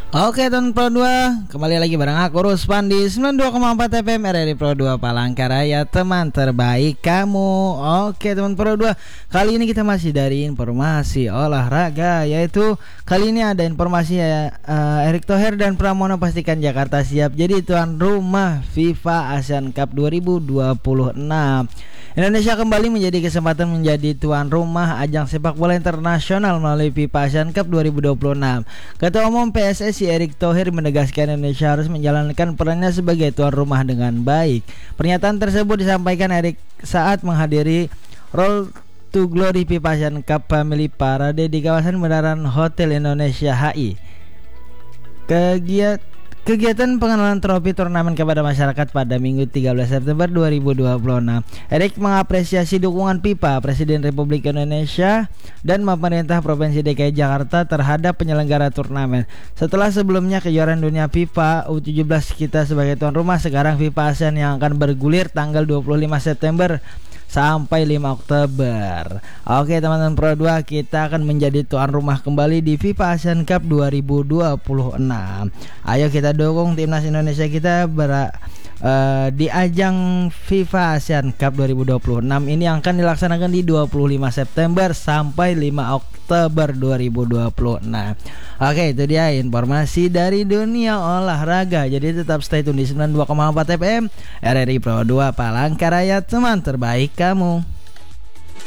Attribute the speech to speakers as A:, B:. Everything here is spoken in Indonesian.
A: Oke teman Pro 2, kembali lagi bareng aku Ruspan di 92,4 FM RRI Pro 2 Palangkaraya, teman terbaik kamu. Oke teman Pro 2, kali ini kita masih dari informasi olahraga, yaitu kali ini ada informasi Erick Thohir dan Pramono pastikan Jakarta siap jadi tuan rumah FIFA Asian Cup 2026. Indonesia kembali menjadi kesempatan menjadi tuan rumah ajang sepak bola internasional melalui FIFA Asian Cup 2026. Ketua Umum PSSI Erick Thohir menegaskan Indonesia harus menjalankan perannya sebagai tuan rumah dengan baik. Pernyataan tersebut disampaikan Erick saat menghadiri Roll to Glory FIFA Asian Cup Family Parade di kawasan Bundaran Hotel Indonesia HI. Kegiatan pengenalan trofi turnamen kepada masyarakat pada Minggu 13 September 2026. Erick mengapresiasi dukungan FIFA, Presiden Republik Indonesia, dan pemerintah Provinsi DKI Jakarta terhadap penyelenggara turnamen. Setelah sebelumnya kejuaraan dunia FIFA U17 kita sebagai tuan rumah, sekarang FIFA ASEAN yang akan bergulir tanggal 25 September sampai 5 Oktober. Oke teman-teman Pro 2, kita akan menjadi tuan rumah kembali di FIFA Asian Cup 2026. Ayo kita dukung timnas Indonesia kita di ajang FIFA Asian Cup 2026 ini yang akan dilaksanakan di 25 September sampai 5 Oktober 2026. Oke, itu dia informasi dari dunia olahraga. Jadi tetap stay tune di 92,4 FM RRI Pro 2 Palangkaraya, teman terbaik kamu.